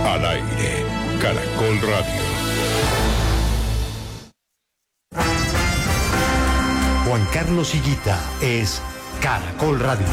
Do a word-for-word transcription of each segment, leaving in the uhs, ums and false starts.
Al aire, Caracol Radio. Juan Carlos Higuita es Caracol Radio.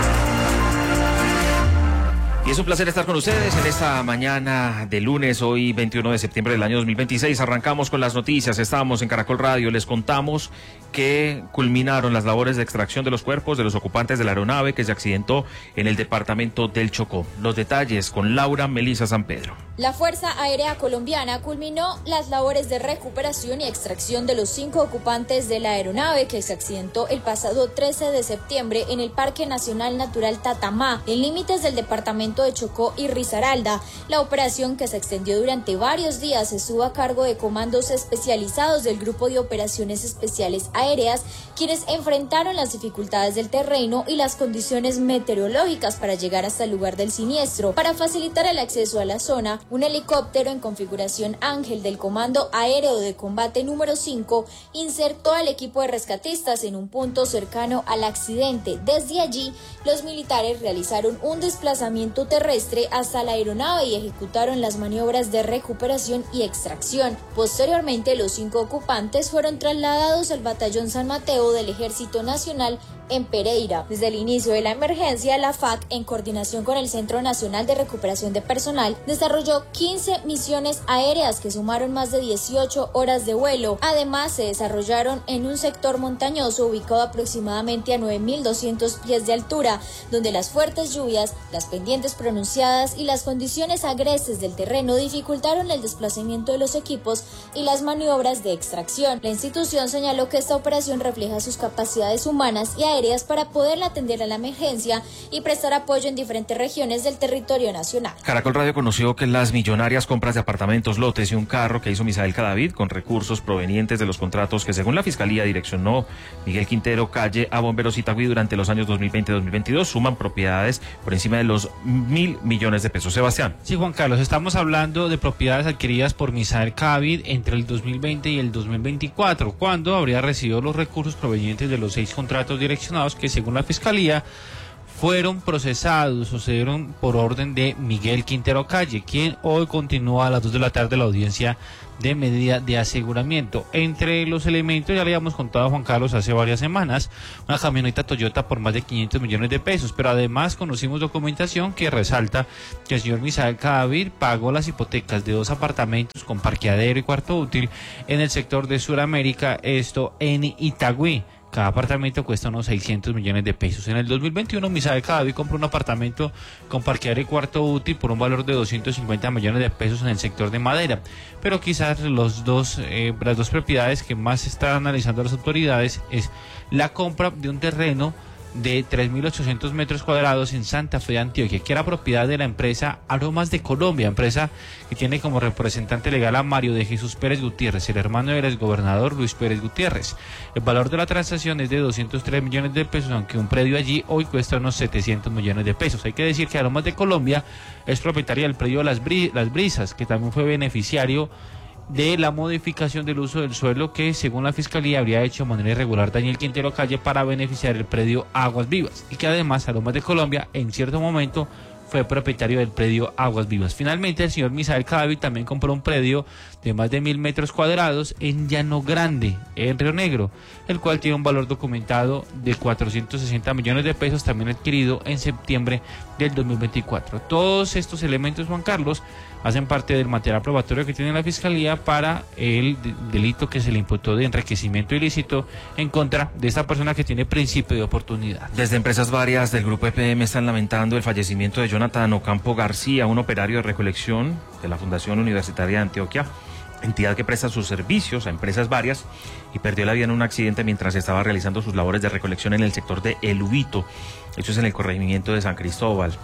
Y es un placer estar con ustedes en esta mañana de lunes, hoy veintiuno de septiembre del año dos mil veintiséis. Arrancamos con las noticias, estamos en Caracol Radio, les contamos que culminaron las labores de extracción de los cuerpos de los ocupantes de la aeronave que se accidentó en el departamento del Chocó. Los detalles con Laura Melisa San Pedro. La Fuerza Aérea Colombiana culminó las labores de recuperación y extracción de los cinco ocupantes de la aeronave que se accidentó el pasado trece de septiembre en el Parque Nacional Natural Tatamá, en límites del departamento de Chocó y Risaralda. La operación, que se extendió durante varios días, estuvo a cargo de comandos especializados del Grupo de Operaciones Especiales Aéreas, quienes enfrentaron las dificultades del terreno y las condiciones meteorológicas para llegar hasta el lugar del siniestro. Para facilitar el acceso a la zona, un helicóptero en configuración Ángel del Comando Aéreo de Combate número cinco insertó al equipo de rescatistas en un punto cercano al accidente. Desde allí, los militares realizaron un desplazamiento terrestre hasta la aeronave y ejecutaron las maniobras de recuperación y extracción. Posteriormente, los cinco ocupantes fueron trasladados al Batallón San Mateo del Ejército Nacional en Pereira. Desde el inicio de la emergencia, la F A C, en coordinación con el Centro Nacional de Recuperación de Personal, desarrolló quince misiones aéreas que sumaron más de dieciocho horas de vuelo. Además, se desarrollaron en un sector montañoso ubicado aproximadamente a nueve mil doscientos pies de altura, donde las fuertes lluvias, las pendientes pronunciadas y las condiciones agrestes del terreno dificultaron el desplazamiento de los equipos y las maniobras de extracción. La institución señaló que esta operación refleja sus capacidades humanas y aéreas para poder atender a la emergencia y prestar apoyo en diferentes regiones del territorio nacional. Caracol Radio conoció que las millonarias compras de apartamentos, lotes y un carro que hizo Misael Cadavid con recursos provenientes de los contratos que, según la Fiscalía, direccionó Miguel Quintero Calle a Bomberos Itagüí durante los años dos mil veinte y dos mil veintidós, suman propiedades por encima de los mil millones de pesos. Sebastián. Sí, Juan Carlos, estamos hablando de propiedades adquiridas por Misael Cadavid entre el dos mil veinte y el dos mil veinticuatro, cuando habría recibido los recursos provenientes de los seis contratos direccionados que, según la Fiscalía, fueron procesados o se dieron por orden de Miguel Quintero Calle, quien hoy continúa a las dos de la tarde la audiencia de medida de aseguramiento. Entre los elementos, ya le habíamos contado a Juan Carlos hace varias semanas, una camioneta Toyota por más de quinientos millones de pesos, pero además conocimos documentación que resalta que el señor Misael Cadavid pagó las hipotecas de dos apartamentos con parqueadero y cuarto útil en el sector de Suramérica, esto en Itagüí. Cada apartamento cuesta unos seiscientos millones de pesos. En el dos mil veintiuno, Misael Cadavid compró un apartamento con parqueadero y cuarto útil por un valor de doscientos cincuenta millones de pesos en el sector de Madera. Pero quizás los dos, eh, las dos propiedades que más están analizando las autoridades es la compra de un terreno de tres mil ochocientos metros cuadrados en Santa Fe de Antioquia, que era propiedad de la empresa Aromas de Colombia, empresa que tiene como representante legal a Mario de Jesús Pérez Gutiérrez, el hermano del exgobernador Luis Pérez Gutiérrez. El valor de la transacción es de doscientos tres millones de pesos, aunque un predio allí hoy cuesta unos setecientos millones de pesos. Hay que decir que Aromas de Colombia es propietaria del predio Las, Bri- Las Brisas, que también fue beneficiario de la modificación del uso del suelo que, según la Fiscalía, habría hecho de manera irregular Daniel Quintero Calle para beneficiar el predio Aguas Vivas, y que además Aromas de Colombia en cierto momento fue propietario del predio Aguas Vivas. Finalmente, el señor Misael Cadavid también compró un predio de más de mil metros cuadrados en Llano Grande, en Río Negro, el cual tiene un valor documentado de cuatrocientos sesenta millones de pesos, también adquirido en septiembre del dos mil veinticuatro. Todos estos elementos, Juan Carlos, hacen parte del material probatorio que tiene la Fiscalía para el delito que se le imputó de enriquecimiento ilícito en contra de esta persona que tiene principio de oportunidad. Desde empresas varias del Grupo E P M están lamentando el fallecimiento de Jonathan Ocampo García, un operario de recolección de la Fundación Universitaria de Antioquia, entidad que presta sus servicios a empresas varias, y perdió la vida en un accidente mientras estaba realizando sus labores de recolección en el sector de El Ubito. Eso es en el corregimiento de San Cristóbal.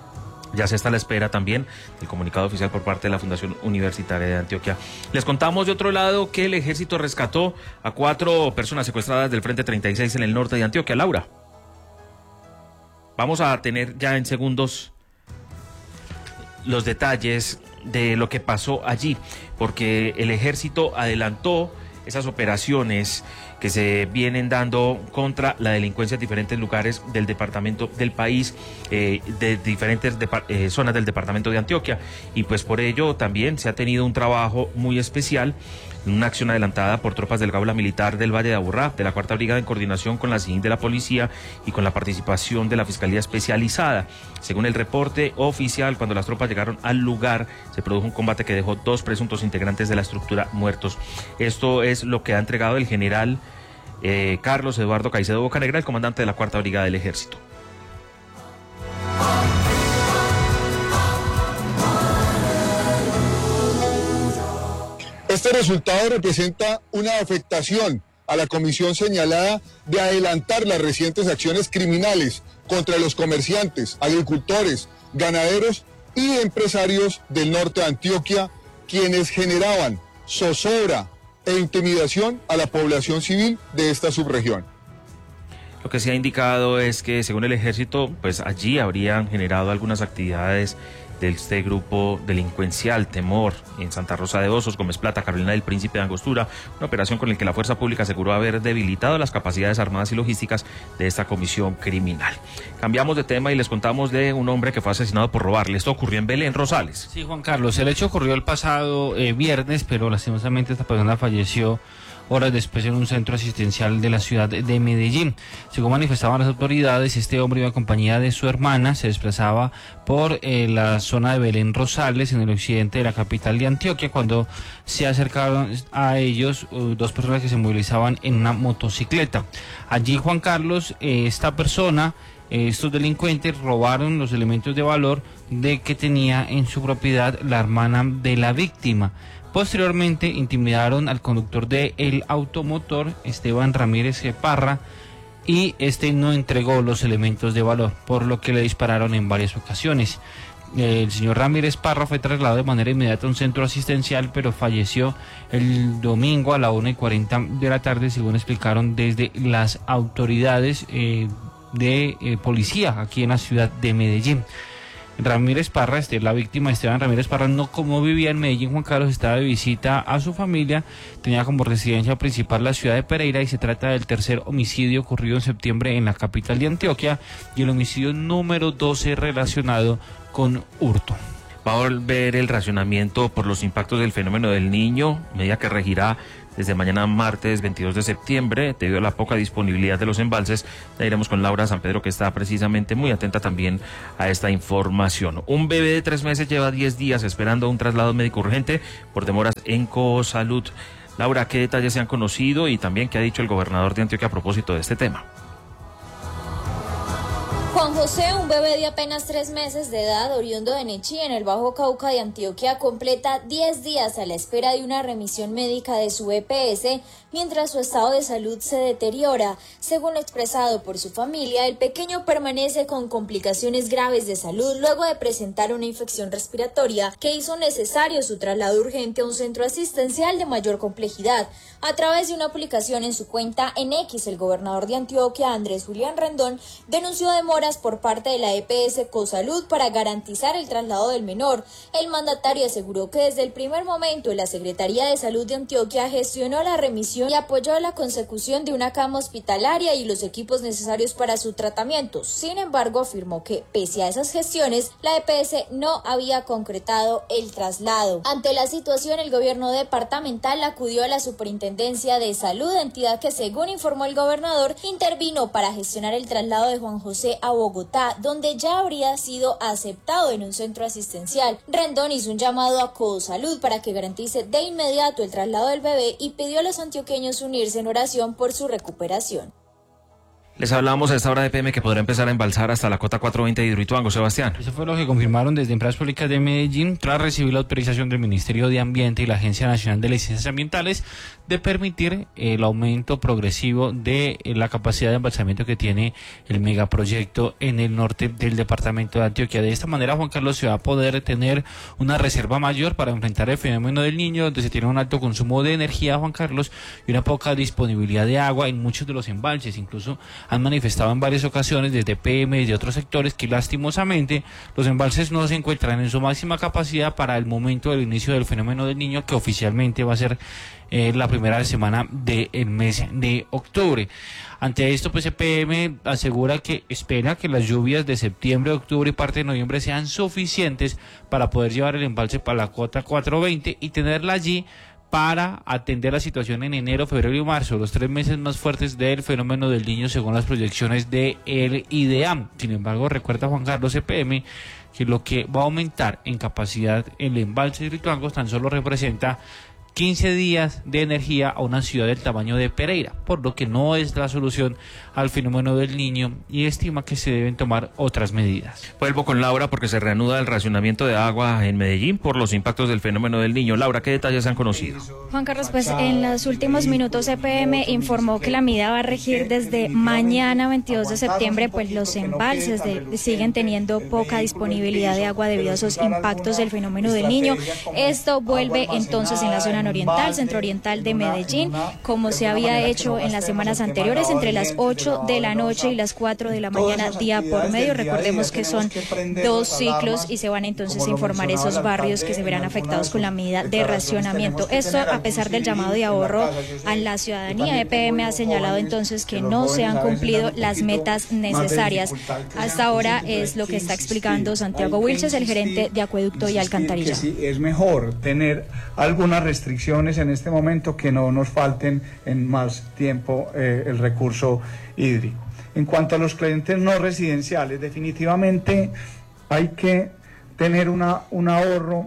Ya se está a la espera también del comunicado oficial por parte de la Fundación Universitaria de Antioquia. Les contamos de otro lado que el ejército rescató a cuatro personas secuestradas del Frente treinta y seis en el norte de Antioquia. Laura, vamos a tener ya en segundos los detalles de lo que pasó allí, porque el ejército adelantó esas operaciones que se vienen dando contra la delincuencia en diferentes lugares del departamento del país, eh, de diferentes de, eh, zonas del departamento de Antioquia. Y pues por ello también se ha tenido un trabajo muy especial, una acción adelantada por tropas del Gaula Militar del Valle de Aburrá, de la Cuarta Brigada, en coordinación con la S I N de la Policía y con la participación de la Fiscalía Especializada. Según el reporte oficial, cuando las tropas llegaron al lugar, se produjo un combate que dejó dos presuntos integrantes de la estructura muertos. Esto es lo que ha entregado el general eh, Carlos Eduardo Caicedo Bocanegra, el comandante de la Cuarta Brigada del Ejército. Este resultado representa una afectación a la comisión señalada de adelantar las recientes acciones criminales contra los comerciantes, agricultores, ganaderos y empresarios del norte de Antioquia, quienes generaban zozobra e intimidación a la población civil de esta subregión. Lo que se ha indicado es que, según el ejército, pues allí habrían generado algunas actividades de este grupo delincuencial, Temor, en Santa Rosa de Osos, Gómez Plata, Carolina del Príncipe, de Angostura, una operación con la que la fuerza pública aseguró haber debilitado las capacidades armadas y logísticas de esta comisión criminal. Cambiamos de tema y les contamos de un hombre que fue asesinado por robarle. Esto ocurrió en Belén, Rosales. Sí, Juan Carlos, el hecho ocurrió el pasado eh, viernes, pero lastimosamente esta persona falleció horas después en un centro asistencial de la ciudad de Medellín. Según manifestaban las autoridades, este hombre iba en compañía de su hermana, se desplazaba por eh, la zona de Belén Rosales, en el occidente de la capital de Antioquia, cuando se acercaron a ellos uh, dos personas que se movilizaban en una motocicleta. Allí, Juan Carlos, eh, esta persona, eh, estos delincuentes robaron los elementos de valor de que tenía en su propiedad la hermana de la víctima. Posteriormente intimidaron al conductor del automotor, Esteban Ramírez Parra, y este no entregó los elementos de valor, por lo que le dispararon en varias ocasiones. El señor Ramírez Parra fue trasladado de manera inmediata a un centro asistencial, pero falleció el domingo a la una y cuarenta de la tarde, según explicaron desde las autoridades eh, de eh, policía aquí en la ciudad de Medellín. Ramírez Parra, este, la víctima Esteban Ramírez Parra, no como vivía en Medellín, Juan Carlos, estaba de visita a su familia, tenía como residencia principal la ciudad de Pereira, y se trata del tercer homicidio ocurrido en septiembre en la capital de Antioquia y el homicidio número doce relacionado con hurto. Va a volver el racionamiento por los impactos del fenómeno del Niño, medida que regirá desde mañana martes veintidós de septiembre, debido a la poca disponibilidad de los embalses. Ya iremos con Laura San Pedro, que está precisamente muy atenta también a esta información. Un bebé de tres meses lleva diez días esperando un traslado médico urgente por demoras en Cosalud. Laura, ¿qué detalles se han conocido y también qué ha dicho el gobernador de Antioquia a propósito de este tema? Juan José, un bebé de apenas tres meses de edad, oriundo de Nechí, en el Bajo Cauca de Antioquia, completa diez días a la espera de una remisión médica de su E P S, mientras su estado de salud se deteriora. Según expresado por su familia, el pequeño permanece con complicaciones graves de salud luego de presentar una infección respiratoria que hizo necesario su traslado urgente a un centro asistencial de mayor complejidad. A través de una publicación en su cuenta en X, el gobernador de Antioquia, Andrés Julián Rendón, denunció demoras por parte de la E P S Cosalud para garantizar el traslado del menor. El mandatario aseguró que desde el primer momento la Secretaría de Salud de Antioquia gestionó la remisión y apoyó la consecución de una cama hospitalaria y los equipos necesarios para su tratamiento. Sin embargo, afirmó que, pese a esas gestiones, la E P S no había concretado el traslado. Ante la situación, el gobierno departamental acudió a la Superintendencia de Salud, entidad que, según informó el gobernador, intervino para gestionar el traslado de Juan José a Bogotá, donde ya habría sido aceptado en un centro asistencial. Rendón hizo un llamado a Cosalud para que garantice de inmediato el traslado del bebé y pidió a los antioqueños unirse en oración por su recuperación. Les hablamos a esta hora de P M que podrá empezar a embalsar hasta la cota cuatrocientos veinte de Hidroituango, Sebastián. Eso fue lo que confirmaron desde Empresas Públicas de Medellín tras recibir la autorización del Ministerio de Ambiente y la Agencia Nacional de Licencias Ambientales de permitir el aumento progresivo de la capacidad de embalsamiento que tiene el megaproyecto en el norte del departamento de Antioquia. De esta manera, Juan Carlos, se va a poder tener una reserva mayor para enfrentar el fenómeno del Niño, donde se tiene un alto consumo de energía, Juan Carlos, y una poca disponibilidad de agua en muchos de los embalses. Incluso han manifestado en varias ocasiones desde P M y de otros sectores que lastimosamente los embalses no se encuentran en su máxima capacidad para el momento del inicio del fenómeno del Niño, que oficialmente va a ser eh, la primera semana del mes de octubre. Ante esto, pues, E P M asegura que espera que las lluvias de septiembre, octubre y parte de noviembre sean suficientes para poder llevar el embalse para la cota cuatrocientos veinte y tenerla allí para atender la situación en enero, febrero y marzo, los tres meses más fuertes del fenómeno del Niño según las proyecciones del IDEAM. Sin embargo, recuerda Juan Carlos E P M que lo que va a aumentar en capacidad el embalse de Hidroituango tan solo representa quince días de energía a una ciudad del tamaño de Pereira, por lo que no es la solución al fenómeno del Niño y estima que se deben tomar otras medidas. Vuelvo con Laura porque se reanuda el racionamiento de agua en Medellín por los impactos del fenómeno del Niño. Laura, ¿qué detalles han conocido? Juan Carlos, pues en los últimos minutos E P M informó que la medida va a regir desde mañana veintidós de septiembre, pues los embalses de, siguen teniendo poca disponibilidad de agua debido a esos impactos del fenómeno del Niño. Esto vuelve entonces en la zona oriental, centro-oriental de Medellín, como se había hecho en las semanas anteriores, entre las ocho de la noche y las cuatro de la mañana, día por medio. Recordemos que son dos ciclos y se van entonces a informar esos barrios que se verán afectados con la medida de racionamiento. Esto a pesar del llamado de ahorro a la ciudadanía. E P M ha señalado entonces que no se han cumplido las metas necesarias. Hasta ahora es lo que está explicando Santiago Wilches, el gerente de Acueducto y Alcantarilla. Sí, es mejor tener algunas restricciones en este momento que no nos falten en más tiempo eh, el recurso hídrico. En cuanto a los clientes no residenciales, definitivamente hay que tener una, un ahorro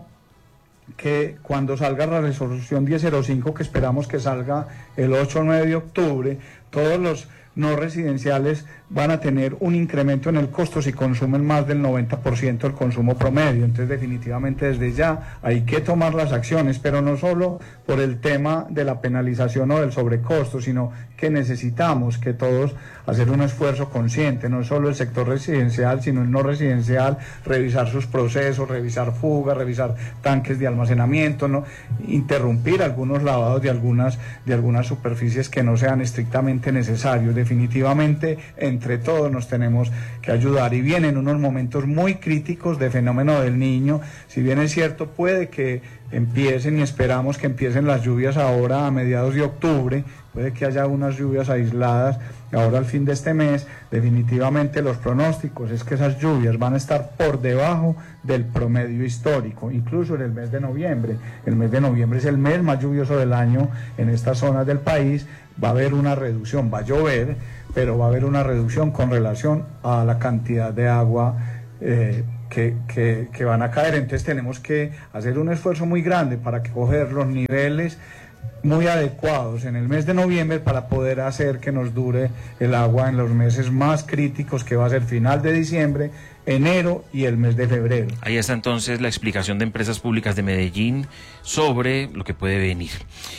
que cuando salga la resolución diez cero cinco, que esperamos que salga el ocho o nueve de octubre, todos los no residenciales van a tener un incremento en el costo si consumen más del noventa por ciento del consumo promedio. Entonces definitivamente desde ya hay que tomar las acciones, pero no solo por el tema de la penalización o del sobrecosto, sino que necesitamos que todos hacer un esfuerzo consciente, no solo el sector residencial, sino el no residencial, revisar sus procesos, revisar fugas, revisar tanques de almacenamiento, no interrumpir algunos lavados de algunas, de algunas superficies que no sean estrictamente necesarios. Definitivamente entre todos nos tenemos que ayudar y vienen unos momentos muy críticos de fenómeno del Niño. Si bien es cierto, puede que empiecen y esperamos que empiecen las lluvias ahora a mediados de octubre, puede que haya unas lluvias aisladas ahora al fin de este mes. Definitivamente los pronósticos es que esas lluvias van a estar por debajo del promedio histórico, incluso en el mes de noviembre. El mes de noviembre es el mes más lluvioso del año en estas zonas del país. Va a haber una reducción, va a llover, pero va a haber una reducción con relación a la cantidad de agua eh, que, que, que van a caer. Entonces tenemos que hacer un esfuerzo muy grande para que coger los niveles muy adecuados en el mes de noviembre para poder hacer que nos dure el agua en los meses más críticos, que va a ser final de diciembre, enero y el mes de febrero. Ahí está entonces la explicación de Empresas Públicas de Medellín sobre lo que puede venir.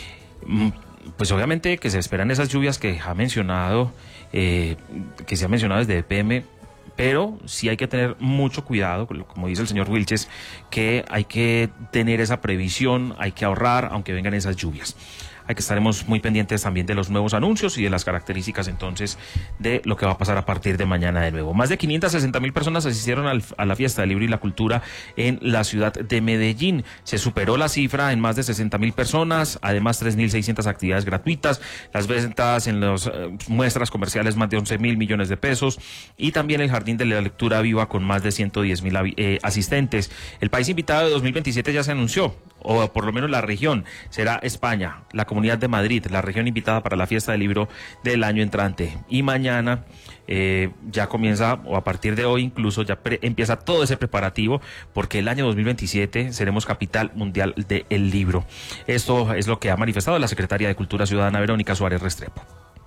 Pues obviamente que se esperan esas lluvias que ha mencionado, eh, que se ha mencionado desde E P M, pero sí hay que tener mucho cuidado, como dice el señor Wilches, que hay que tener esa previsión, hay que ahorrar, aunque vengan esas lluvias. Hay que estaremos muy pendientes también de los nuevos anuncios y de las características entonces de lo que va a pasar a partir de mañana de nuevo. Más de quinientas sesenta mil personas asistieron al, a la fiesta del libro y la cultura en la ciudad de Medellín. Se superó la cifra en más de sesenta mil personas, además tres mil seiscientas actividades gratuitas, las ventas en las eh, muestras comerciales más de once mil millones de pesos y también el Jardín de la Lectura Viva con más de ciento diez mil eh, asistentes. El país invitado de dos mil veintisiete ya se anunció, o por lo menos la región, será España, la Comunidad de Madrid, la región invitada para la fiesta del libro del año entrante. Y mañana eh, ya comienza, o a partir de hoy incluso, ya pre- empieza todo ese preparativo, porque el año dos mil veintisiete seremos capital mundial del libro. Esto es lo que ha manifestado la secretaria de Cultura Ciudadana, Verónica Suárez Restrepo.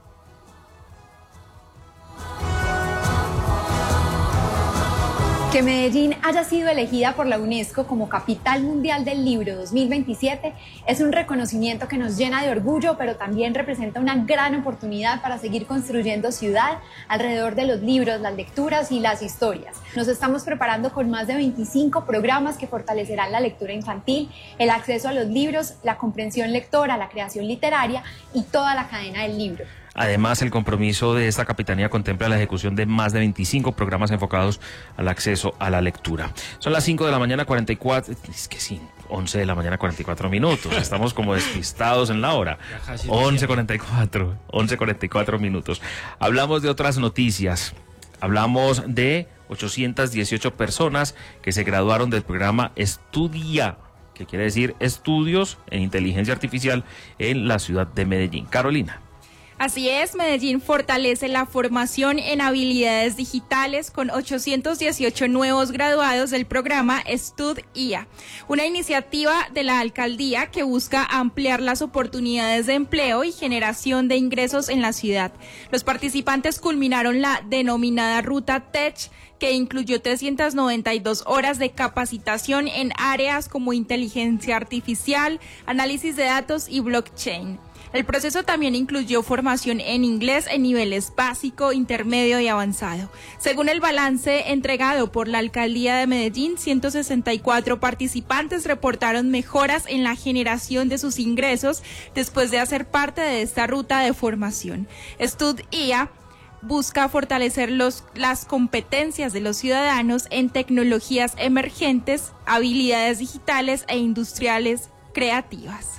Que Medellín haya sido elegida por la UNESCO como Capital Mundial del Libro dos mil veintisiete es un reconocimiento que nos llena de orgullo, pero también representa una gran oportunidad para seguir construyendo ciudad alrededor de los libros, las lecturas y las historias. Nos estamos preparando con más de veinticinco programas que fortalecerán la lectura infantil, el acceso a los libros, la comprensión lectora, la creación literaria y toda la cadena del libro. Además, el compromiso de esta capitanía contempla la ejecución de más de veinticinco programas enfocados al acceso a la lectura. Son las cinco de la mañana, cuarenta y cuatro, es que sí, once de la mañana, cuarenta y cuatro minutos. Estamos como despistados en la hora. once cuarenta y cuatro, once cuarenta y cuatro minutos. Hablamos de otras noticias. Hablamos de ochocientas dieciocho personas que se graduaron del programa Estudia, que quiere decir Estudios en Inteligencia Artificial en la ciudad de Medellín. Carolina. Así es, Medellín fortalece la formación en habilidades digitales con ochocientos dieciocho nuevos graduados del programa Estudia, una iniciativa de la alcaldía que busca ampliar las oportunidades de empleo y generación de ingresos en la ciudad. Los participantes culminaron la denominada Ruta Tech, que incluyó trescientas noventa y dos horas de capacitación en áreas como inteligencia artificial, análisis de datos y blockchain. El proceso también incluyó formación en inglés en niveles básico, intermedio y avanzado. Según el balance entregado por la Alcaldía de Medellín, ciento sesenta y cuatro participantes reportaron mejoras en la generación de sus ingresos después de hacer parte de esta ruta de formación. Estudia busca fortalecer los, las competencias de los ciudadanos en tecnologías emergentes, habilidades digitales e industriales creativas.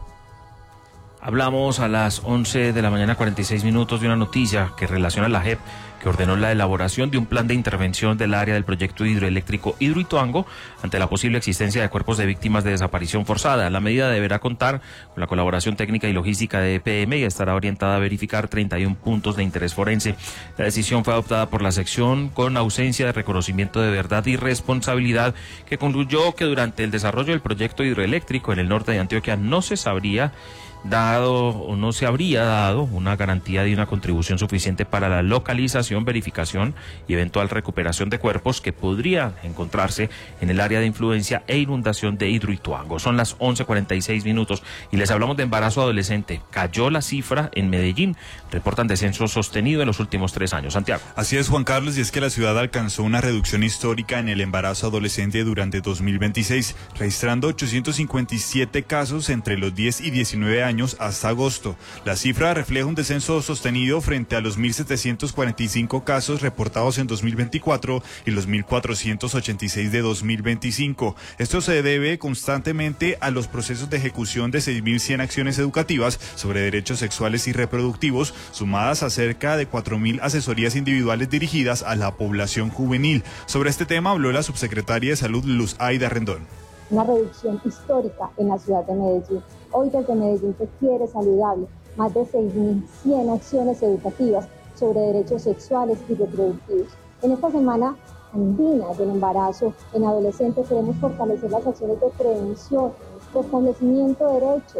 Hablamos a las once de la mañana, cuarenta y seis minutos, de una noticia que relaciona a la J E P, que ordenó la elaboración de un plan de intervención del área del proyecto hidroeléctrico Hidroituango ante la posible existencia de cuerpos de víctimas de desaparición forzada. La medida deberá contar con la colaboración técnica y logística de E P M y estará orientada a verificar treinta y uno puntos de interés forense. La decisión fue adoptada por la sección con ausencia de reconocimiento de verdad y responsabilidad, que concluyó que durante el desarrollo del proyecto hidroeléctrico en el norte de Antioquia no se sabría dado o no se habría dado una garantía de una contribución suficiente para la localización, verificación y eventual recuperación de cuerpos que podrían encontrarse en el área de influencia e inundación de Hidroituango. Son las once cuarenta y seis minutos y les hablamos de embarazo adolescente. Cayó la cifra en Medellín, reportan descenso sostenido en los últimos tres años. Santiago. Así es, Juan Carlos, y es que la ciudad alcanzó una reducción histórica en el embarazo adolescente durante dos mil veintiséis, registrando ochocientos cincuenta y siete casos entre los diez y diecinueve años hasta agosto. La cifra refleja un descenso sostenido frente a los mil setecientos cuarenta y cinco casos reportados en dos mil veinticuatro y los mil cuatrocientos ochenta y seis de dos mil veinticinco. Esto se debe constantemente a los procesos de ejecución de seis mil cien acciones educativas sobre derechos sexuales y reproductivos, sumadas a cerca de cuatro mil asesorías individuales dirigidas a la población juvenil. Sobre este tema habló la subsecretaria de Salud, Luz Aida Rendón. Una reducción histórica en la ciudad de Medellín. Hoy desde Medellín se quiere saludable, más de seis mil cien acciones educativas sobre derechos sexuales y reproductivos. En esta semana andina del embarazo en adolescentes queremos fortalecer las acciones de prevención, de establecimiento de derechos,